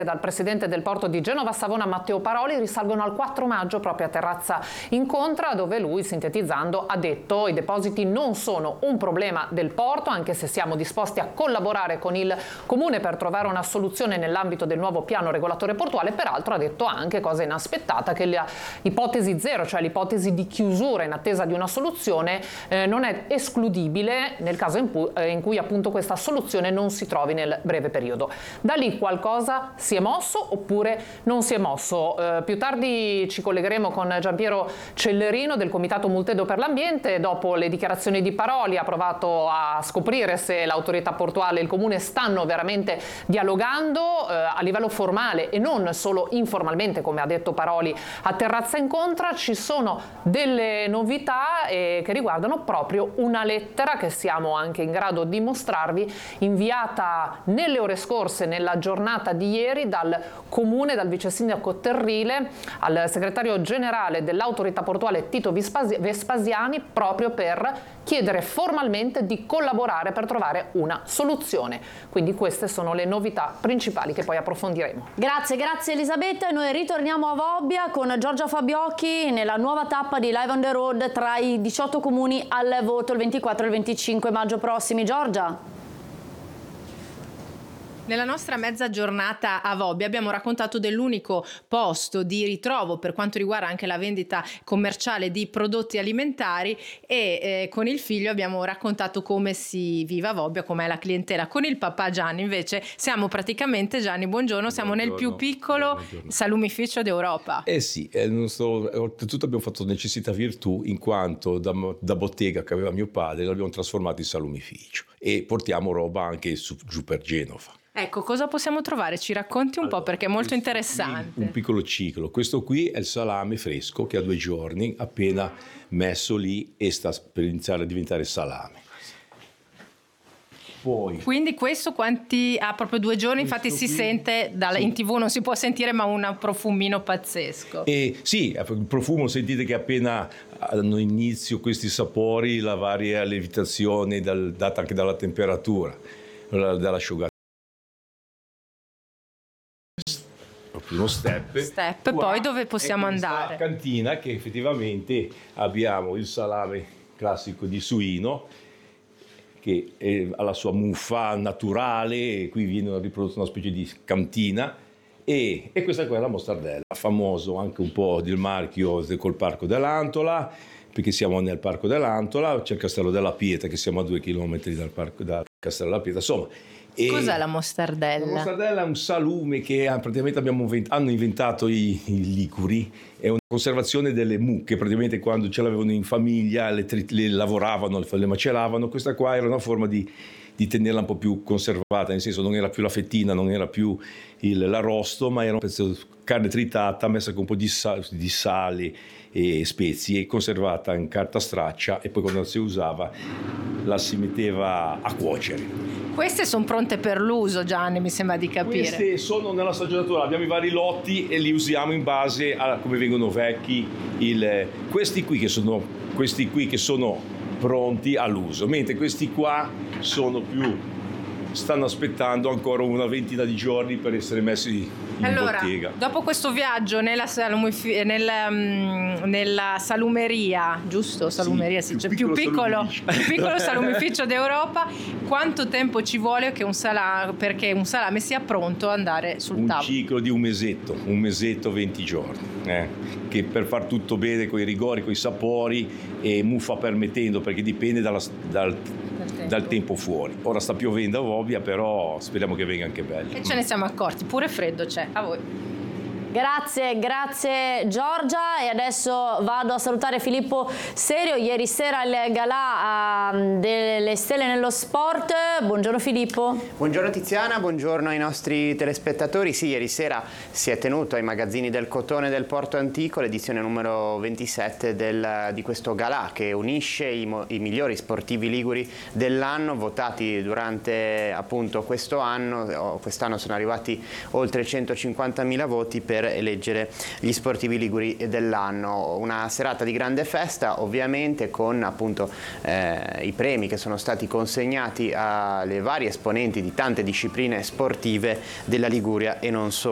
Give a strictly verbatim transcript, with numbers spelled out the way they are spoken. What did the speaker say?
Dal presidente del porto di Genova Savona Matteo Paroli risalgono al quattro maggio proprio a Terrazza Incontra, dove lui, sintetizzando, ha detto: i depositi non sono un problema del porto, anche se siamo disposti a collaborare con il comune per trovare una soluzione nell'ambito del nuovo piano regolatore portuale. Peraltro ha detto anche, cosa inaspettata, che l'ipotesi zero, cioè l'ipotesi di chiusura in attesa di una soluzione, eh, non è escludibile nel caso in cui, eh, in cui appunto questa soluzione non si trovi nel breve periodo. Da lì qualcosa si è mosso oppure non si è mosso? Eh, più tardi ci collegheremo con Giampiero Cellerino del Comitato Multedo per l'Ambiente. Dopo le dichiarazioni di Paroli ha provato a scoprire se l'autorità portuale e il comune stanno veramente dialogando eh, a livello formale e non solo informalmente, come ha detto Paroli a Terrazza Incontra. Ci sono delle novità eh, che riguardano proprio una lettera che siamo anche in grado di mostrarvi, inviata nelle ore scorse, nella giornata di ieri, dal comune, dal vice sindaco Terrile al segretario generale dell'autorità portuale Tito Vespasiani, proprio per chiedere formalmente di collaborare per trovare una soluzione. Quindi queste sono le novità principali che poi approfondiremo. Grazie, grazie Elisabetta. E noi ritorniamo a Vobbia con Giorgia Fabiocchi nella nuova tappa di Live on the Road tra i diciotto comuni al voto il ventiquattro e il venticinque maggio prossimi. Giorgia. Nella nostra mezza giornata a Vobbia abbiamo raccontato dell'unico posto di ritrovo per quanto riguarda anche la vendita commerciale di prodotti alimentari e eh, con il figlio abbiamo raccontato come si vive a Vobbia, com'è la clientela. Con il papà Gianni invece siamo praticamente, Gianni buongiorno, siamo buongiorno, nel più piccolo buongiorno. salumificio d'Europa. Eh sì, eh, non so, oltretutto abbiamo fatto necessità virtù, in quanto da, da bottega che aveva mio padre l'abbiamo trasformato in salumificio e portiamo roba anche su, giù per Genova. Ecco, cosa possiamo trovare? Ci racconti un allora, po' perché è molto interessante. Un piccolo ciclo. Questo qui è il salame fresco che ha due giorni, appena messo lì e sta per iniziare a diventare salame. Poi, quindi questo quanti ha proprio due giorni, infatti si qui, sente dalla, sì. In tv non si può sentire, ma un profumino pazzesco. E sì, il profumo, sentite che appena hanno inizio questi sapori, la varia lievitazione dal, data anche dalla temperatura, dall'asciugatura. Primo step, step qua, poi dove possiamo andare? Cantina che effettivamente abbiamo il salame classico di suino che è, ha la sua muffa naturale, e qui viene riprodotta una specie di cantina e, e questa qua è la mostardella, famoso anche un po' del marchio col Parco dell'Antola, perché siamo nel Parco dell'Antola, c'è il Castello della Pietra che siamo a due chilometri dal, parco, dal Castello della Pietra, insomma. E cos'è la mostardella? La mostardella è un salume che praticamente abbiamo invent- hanno inventato i, i liguri, è una conservazione delle mucche, praticamente quando ce l'avevano in famiglia, le, tri- le lavoravano, le maceravano, questa qua era una forma di, di tenerla un po' più conservata, nel senso non era più la fettina, non era più il, l'arrosto, ma era un pezzo di carne tritata messa con un po' di, sal- di sale e spezie, conservata in carta straccia e poi quando si usava la si metteva a cuocere. Queste sono pronte per l'uso, Gianni, mi sembra di capire. Queste sono nella stagionatura, abbiamo i vari lotti e li usiamo in base a come vengono vecchi. Il, questi qui che sono questi qui che sono pronti all'uso, mentre questi qua sono più stanno aspettando ancora una ventina di giorni per essere messi in allora, bottega. Dopo questo viaggio nella, salumifi- nella, um, nella salumeria, giusto? Salumeria, sì, sì, cioè più più piccolo, piccolo, più piccolo salumificio d'Europa, quanto tempo ci vuole che un salame, perché un salame sia pronto ad andare sul un tavolo? Un ciclo di un mesetto, un mesetto, venti giorni, eh, che per far tutto bene con i rigori, con i sapori e muffa permettendo, perché dipende dalla, dal Tempo. dal tempo fuori. Ora sta piovendo a Vobbia, però speriamo che venga anche bello. E ce ne siamo accorti, pure freddo c'è. A voi. Grazie, grazie Giorgia, e adesso vado a salutare Filippo Serio. Ieri sera il galà uh, delle stelle nello sport. Buongiorno Filippo. Buongiorno Tiziana, buongiorno ai nostri telespettatori. Sì, ieri sera si è tenuto ai magazzini del Cotone del Porto Antico l'edizione numero ventisette del, di questo galà che unisce i, i migliori sportivi liguri dell'anno votati durante appunto questo anno. Quest'anno sono arrivati oltre centocinquantamila voti per eleggere gli sportivi liguri dell'anno. Una serata di grande festa, ovviamente, con appunto eh, i premi che sono stati consegnati alle varie esponenti di tante discipline sportive della Liguria e non solo.